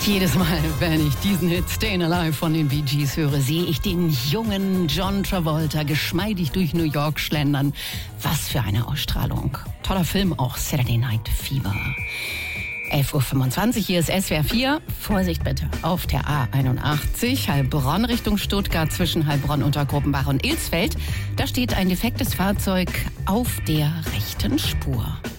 Jedes Mal, wenn ich diesen Hit Stayin' Alive von den Bee Gees höre, sehe ich den jungen John Travolta geschmeidig durch New York schlendern. Was für eine Ausstrahlung. Toller Film, auch Saturday Night Fever. 11.25 Uhr, hier ist SWR 4. Vorsicht bitte, auf der A81, Heilbronn Richtung Stuttgart zwischen Heilbronn, Untergruppenbach und Ilsfeld. Da steht ein defektes Fahrzeug auf der rechten Spur.